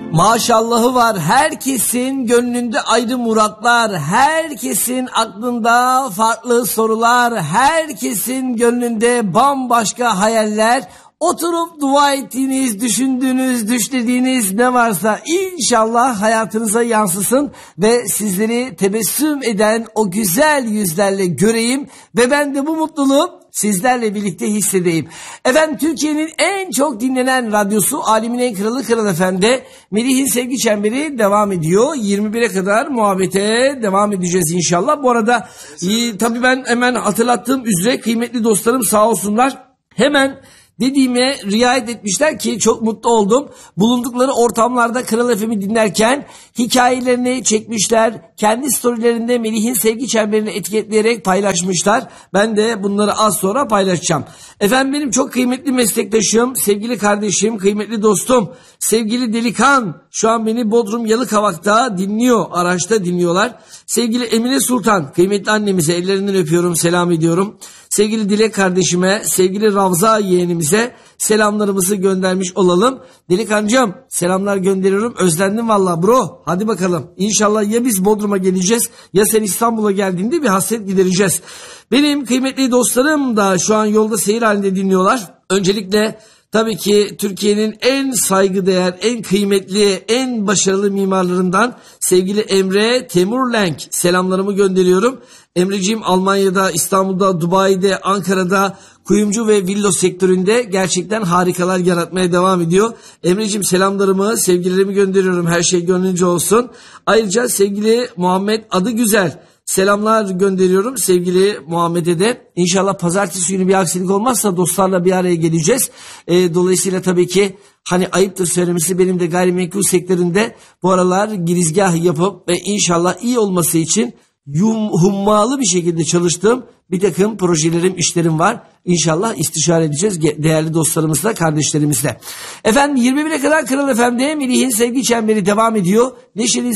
Maşallahı var, herkesin gönlünde ayrı muratlar, herkesin aklında farklı sorular, herkesin gönlünde bambaşka hayaller. Oturup dua ettiğiniz, düşündüğünüz, düşlediğiniz ne varsa inşallah hayatınıza yansısın ve sizleri tebessüm eden o güzel yüzlerle göreyim ve ben de bu mutluluğu sizlerle birlikte hissedeyim. Efendim, Türkiye'nin en çok dinlenen radyosu, Alemin en kralı Kral FM'de Melih'in Sevgi Çemberi devam ediyor. 21'e kadar muhabbete devam edeceğiz inşallah. Bu arada tabii ben hemen hatırlattığım üzere kıymetli dostlarım sağ olsunlar hemen dediğime riayet etmişler ki çok mutlu oldum. Bulundukları ortamlarda Kral FM'i dinlerken hikayelerini çekmişler. Kendi storylerinde Melih'in Sevgi Çemberi'ni etiketleyerek paylaşmışlar. Ben de bunları az sonra paylaşacağım. Efendim, benim çok kıymetli meslektaşım, sevgili kardeşim, kıymetli dostum, sevgili Delikan şu an beni Bodrum Yalıkavak'ta dinliyor, araçta dinliyorlar. Sevgili Emine Sultan, kıymetli annemize ellerinden öpüyorum, selam ediyorum. Sevgili Dilek kardeşime, sevgili Ravza yeğenimize selamlarımızı göndermiş olalım. Delikancığım, selamlar gönderiyorum. Özlendim valla bro. Hadi bakalım. İnşallah ya biz Bodrum'a geleceğiz ya sen İstanbul'a geldiğinde bir hasret gidereceğiz. Benim kıymetli dostlarım da şu an yolda seyir halinde dinliyorlar. Öncelikle tabii ki Türkiye'nin en saygıdeğer, en kıymetli, en başarılı mimarlarından sevgili Emre Temurlenk selamlarımı gönderiyorum. Emreciğim Almanya'da, İstanbul'da, Dubai'de, Ankara'da kuyumcu ve villo sektöründe gerçekten harikalar yaratmaya devam ediyor. Emreciğim selamlarımı, sevgilerimi gönderiyorum. Her şey gönlünce olsun. Ayrıca sevgili Muhammed Adıgüzel selamlar gönderiyorum sevgili Muhammed'e de. İnşallah pazartesi günü bir aksilik olmazsa dostlarla bir araya geleceğiz. Dolayısıyla tabii ki hani ayıptır söylemesi, benim de gayrimenkul sektöründe bu aralar girizgah yapıp ve inşallah iyi olması için hummalı bir şekilde çalıştığım bir takım projelerim, işlerim var. İnşallah istişare edeceğiz değerli dostlarımızla, kardeşlerimizle. Efendim, 21'e kadar Kral FM'de Melih'in Sevgi Çemberi devam ediyor. Neşeli